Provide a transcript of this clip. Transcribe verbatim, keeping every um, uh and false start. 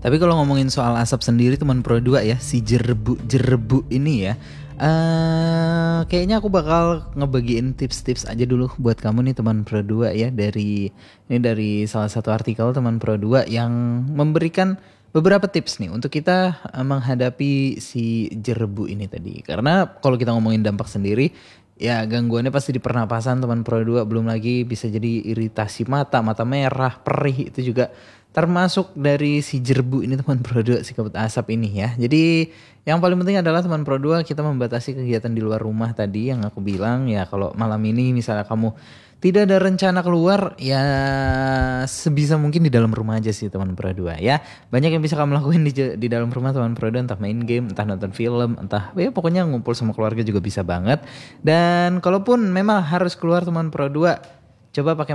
Tapi kalau ngomongin soal asap sendiri teman Pro dua ya, si jerebu-jerebu ini ya, eh kayaknya aku bakal ngebagiin tips-tips aja dulu buat kamu nih teman Pro dua ya, dari ini dari salah satu artikel teman Pro dua yang memberikan beberapa tips nih untuk kita eh, menghadapi si jerebu ini tadi. Karena kalau kita ngomongin dampak sendiri, ya gangguannya pasti di pernapasan teman Pro dua, belum lagi bisa jadi iritasi mata, mata merah, perih, itu juga termasuk dari si jerbu ini teman Pro dua, si kabut asap ini ya. Jadi yang paling penting adalah teman Pro dua kita membatasi kegiatan di luar rumah tadi yang aku bilang ya. Kalau malam ini misalnya kamu tidak ada rencana keluar ya, sebisa mungkin di dalam rumah aja sih teman Pro dua ya. Banyak yang bisa kamu lakuin di, di dalam rumah teman Pro dua, entah main game, entah nonton film, entah ya pokoknya ngumpul sama keluarga juga bisa banget. Dan kalaupun memang harus keluar teman Pro dua, coba pakai